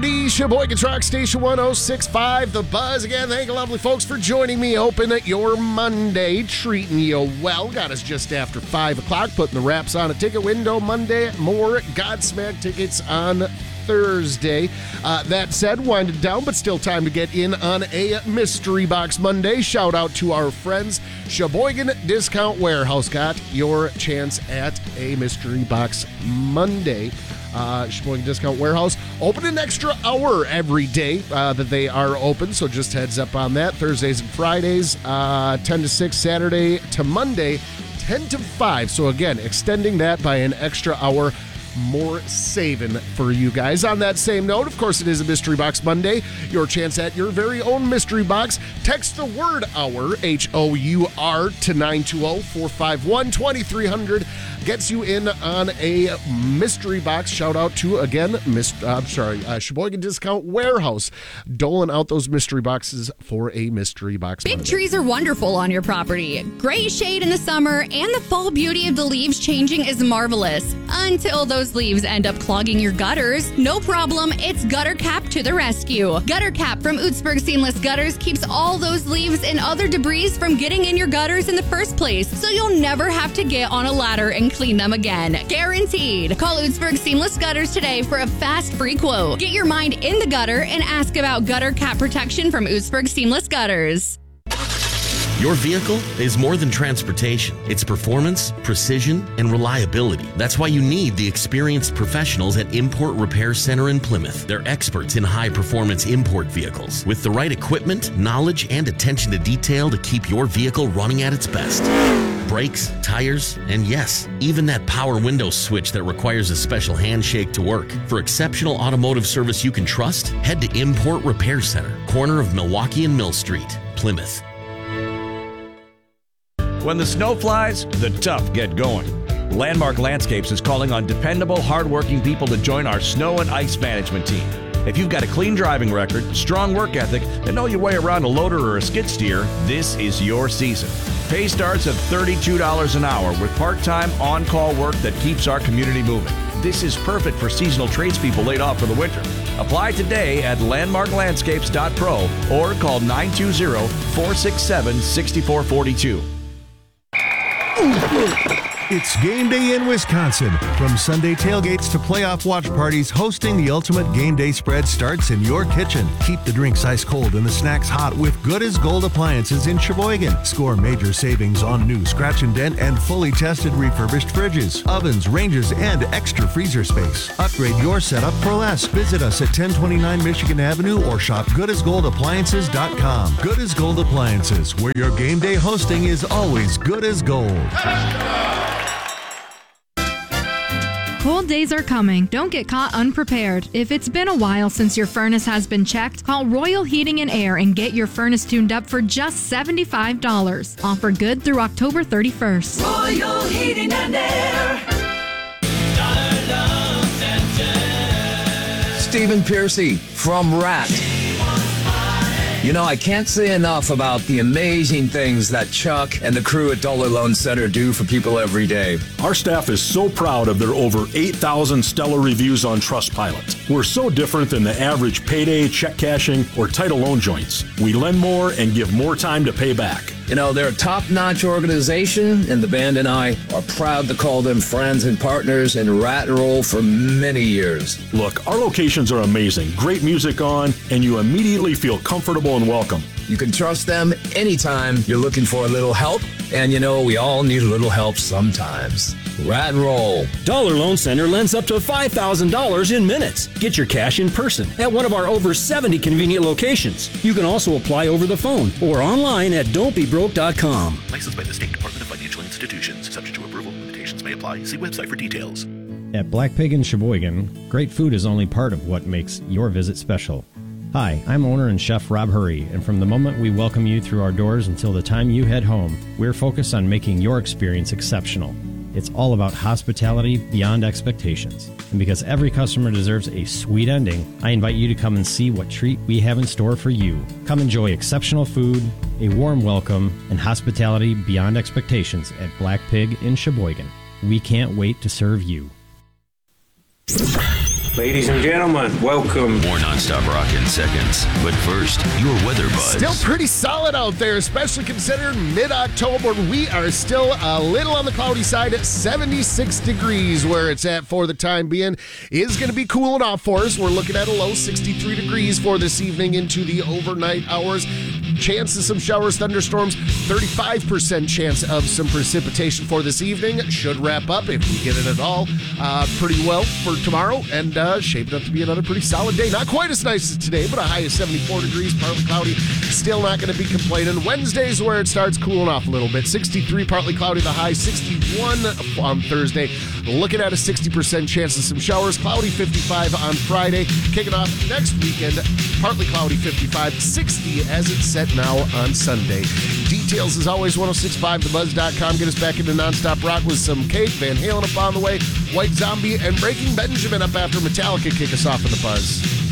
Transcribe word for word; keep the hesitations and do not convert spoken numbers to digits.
D, Sheboygan's Rock Station one oh six point five, The Buzz. Again, thank you, lovely folks, for joining me. Open at your Monday, treating you well. Got us just after five o'clock, putting the wraps on a ticket window Monday. More Godsmack tickets on Thursday. Uh, that said, winded down, but still time to get in on a Mystery Box Monday. Shout out to our friends, Sheboygan Discount Warehouse. Got your chance at a Mystery Box Monday. Uh, Sheboygan Discount Warehouse open an extra hour every day uh, that they are open, so just heads up on that. Thursdays and Fridays, uh, ten to six, Saturday to Monday, ten to five. So again, extending that by an extra hour. More saving for you guys. On that same note, of course, it is a Mystery Box Monday. Your chance at your very own mystery box. Text the word hour, H O U R, to nine two zero, four five one, two three zero zero. Gets you in on a mystery box. Shout out to, again, Miss, uh, I'm sorry, uh, Sheboygan Discount Warehouse, doling out those mystery boxes for a Mystery Box Big Monday. trees are wonderful on your property. Great shade in the summer, and the fall beauty of the leaves changing is marvelous. Until those leaves end up clogging your gutters. No problem, it's Gutter Cap to the rescue. Gutter Cap from Ootsburg Seamless Gutters keeps all those leaves and other debris from getting in your gutters in the first place, so you'll never have to get on a ladder and clean them again. Guaranteed. Call Ootsburg Seamless Gutters today for a fast free quote. Get your mind in the gutter and ask about Gutter Cap protection from Ootsburg Seamless Gutters. Your vehicle is more than transportation. It's performance, precision, and reliability. That's why you need the experienced professionals at Import Repair Center in Plymouth. They're experts in high-performance import vehicles with the right equipment, knowledge, and attention to detail to keep your vehicle running at its best. Brakes, tires, and yes, even that power window switch that requires a special handshake to work. For exceptional automotive service you can trust, head to Import Repair Center, corner of Milwaukee and Mill Street, Plymouth. When the snow flies, the tough get going. Landmark Landscapes is calling on dependable, hardworking people to join our snow and ice management team. If you've got a clean driving record, strong work ethic, and know your way around a loader or a skid steer, this is your season. Pay starts at thirty-two dollars an hour with part-time, on-call work that keeps our community moving. This is perfect for seasonal tradespeople laid off for the winter. Apply today at landmark landscapes dot pro or call nine two zero, four six seven, six four four two. It's game day in Wisconsin. From Sunday tailgates to playoff watch parties, hosting the ultimate game day spread starts in your kitchen. Keep the drinks ice cold and the snacks hot with Good as Gold appliances in Sheboygan. Score major savings on new scratch and dent and fully tested refurbished fridges, ovens, ranges, and extra freezer space. Upgrade your setup for less. Visit us at ten twenty-nine Michigan Avenue or shop good as gold appliances dot com. Good as Gold Appliances, where your game day hosting is always good as gold. Cold days are coming. Don't get caught unprepared. If it's been a while since your furnace has been checked, call Royal Heating and Air and get your furnace tuned up for just seventy-five dollars. Offer good through October thirty-first. Royal Heating and Air. Stephen Piercy from Rat. You know, I can't say enough about the amazing things that Chuck and the crew at Dollar Loan Center do for people every day. Our staff is so proud of their over eight thousand stellar reviews on Trustpilot. We're so different than the average payday, check cashing, or title loan joints. We lend more and give more time to pay back. You know, they're a top-notch organization, and the band and I are proud to call them friends and partners in Rat and Roll for many years. Look, our locations are amazing. Great music on, and you immediately feel comfortable and welcome. You can trust them anytime you're looking for a little help, and you know, we all need a little help sometimes. Rat and Roll. Dollar Loan Center lends up to five thousand dollars in minutes. Get your cash in person at one of our over seventy convenient locations. You can also apply over the phone or online at don't be broke dot com. Licensed by the State Department of Financial Institutions. Subject to approval. Limitations may apply. See website for details. At Black Pig in Sheboygan, great food is only part of what makes your visit special. Hi, I'm owner and chef Rob Hurry, and from the moment we welcome you through our doors until the time you head home, we're focused on making your experience exceptional. It's all about hospitality beyond expectations. And because every customer deserves a sweet ending, I invite you to come and see what treat we have in store for you. Come enjoy exceptional food, a warm welcome, and hospitality beyond expectations at Black Pig in Sheboygan. We can't wait to serve you. Ladies and gentlemen, welcome. More nonstop rock in seconds. But first, your weather buzz. Still pretty solid out there, especially considering mid-October. We are still a little on the cloudy side at seventy-six degrees where it's at for the time being. Is going to be cooling off for us. We're looking at a low sixty-three degrees for this evening into the overnight hours. Chance of some showers, thunderstorms, thirty-five percent chance of some precipitation for this evening. Should wrap up, if we get it at all, uh, pretty well for tomorrow, and uh, shaping up to be another pretty solid day. Not quite as nice as today, but a high of seventy-four degrees, partly cloudy. Still not going to be complaining. Wednesday's where it starts cooling off a little bit. sixty-three, partly cloudy, the high sixty-one on Thursday. Looking at a sixty percent chance of some showers, cloudy fifty-five on Friday. Kicking off next weekend, partly cloudy fifty-five, sixty as it's set now on Sunday. Details as always, ten sixty-five the buzz dot com. Get us back into nonstop rock with some Cake, Van Halen up on the way, White Zombie, and Breaking Benjamin up after Metallica kick us off in the Buzz.